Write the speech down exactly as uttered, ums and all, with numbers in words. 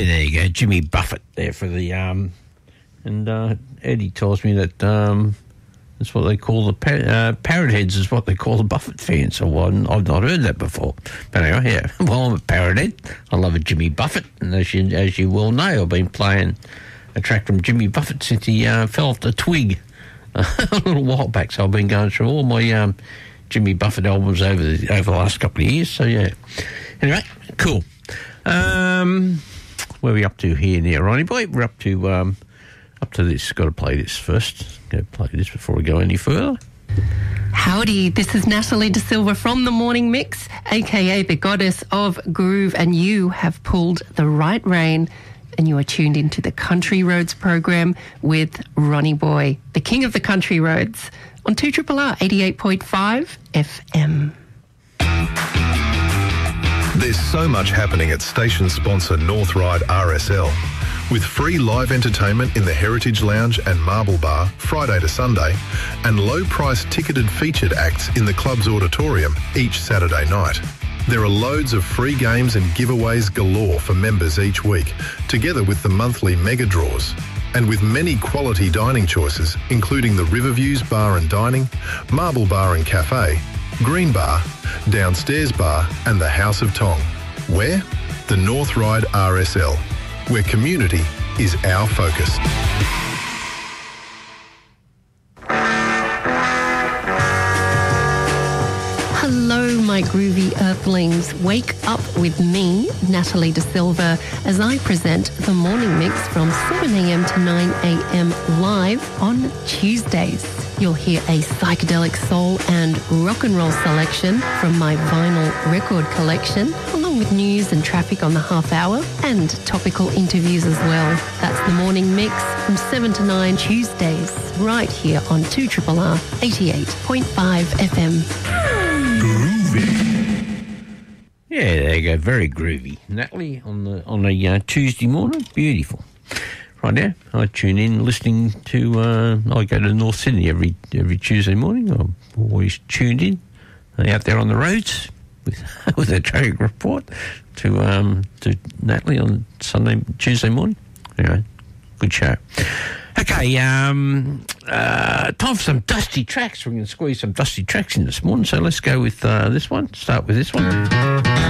Yeah, there you go, Jimmy Buffett there for the um, and uh, Eddie tells me that um, that's what they call the par- uh, parrot heads is what they call the Buffett fans. So well, I've not heard that before. But anyway, yeah, well, I'm a parrot head. I love a Jimmy Buffett, and as you as you well know, I've been playing a track from Jimmy Buffett since he uh, fell off the twig a little while back. So I've been going through all my um, Jimmy Buffett albums over the over the last couple of years. So yeah. Anyway, cool. Um, where are we up to here now, Ronnie boy? We're up to um, up to this. Got to play this first. Got to play this before we go any further. Howdy, this is Natalie De Silva from The Morning Mix, aka the Goddess of Groove, and you have pulled the right rein and you are tuned into the Country Roads program with Ronnie Boy, the king of the country roads, on two R R R eighty-eight point five F M. There's so much happening at station sponsor North Ryde R S L. With free live entertainment in the Heritage Lounge and Marble Bar Friday to Sunday, and low-price ticketed featured acts in the club's auditorium each Saturday night. There are loads of free games and giveaways galore for members each week, together with the monthly mega draws. And with many quality dining choices, including the Riverviews Bar and Dining, Marble Bar and Cafe, Green Bar, Downstairs Bar and the House of Tong. Where? The North Ryde R S L, where community is our focus. Hello, my groovy earthlings. Wake up with me, Natalie De Silva, as I present the morning mix from seven a.m. to nine a.m. live on Tuesdays. You'll hear a psychedelic soul and rock and roll selection from my vinyl record collection, along with news and traffic on the half hour and topical interviews as well. That's the morning mix from seven to nine Tuesdays, right here on two R R R eighty-eight point five F M. Groovy. Yeah, there you go. Very groovy, Natalie, on the on a uh, Tuesday morning. Beautiful. Right now, I tune in listening to. Uh, I go to North Sydney every every Tuesday morning. I'm always tuned in, uh, out there on the roads with with a traffic report to um to Natalie on Sunday Tuesday morning. Anyway, good show. Okay, um, uh, time for some dusty tracks. We're going to squeeze some dusty tracks in this morning. So let's go with uh, this one. Start with this one.